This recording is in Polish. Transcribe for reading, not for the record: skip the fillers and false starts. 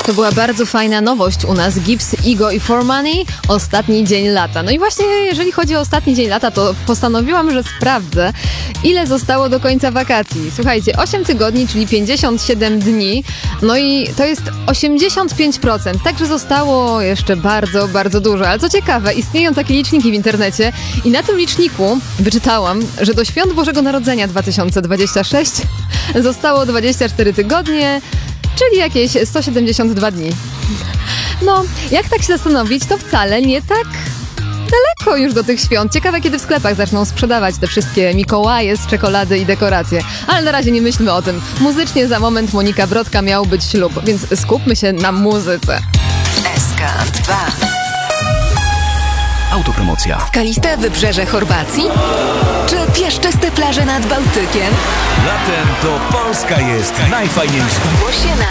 To była bardzo fajna nowość u nas. Gibbs, Ego i For Money. Ostatni dzień lata. No i właśnie jeżeli chodzi o ostatni dzień lata, to postanowiłam, że sprawdzę, ile zostało do końca wakacji. Słuchajcie, 8 tygodni, czyli 57 dni. No i to jest 85%. Także zostało jeszcze bardzo, bardzo dużo. Ale co ciekawe, istnieją takie liczniki w internecie i na tym liczniku wyczytałam, że do Świąt Bożego Narodzenia 2026 zostało 24 tygodnie, czyli jakieś 172 dni. No, jak tak się zastanowić, to wcale nie tak daleko już do tych świąt. Ciekawe, kiedy w sklepach zaczną sprzedawać te wszystkie Mikołaje z czekolady i dekoracje. Ale na razie nie myślmy o tym. Muzycznie za moment Monika Brodka miał być ślub, więc skupmy się na muzyce. SK2. Autopromocja. Skaliste wybrzeże Chorwacji? Czy piaszczyste plaże nad Bałtykiem? Latem to Polska jest najfajniejsza. Zgłoś się na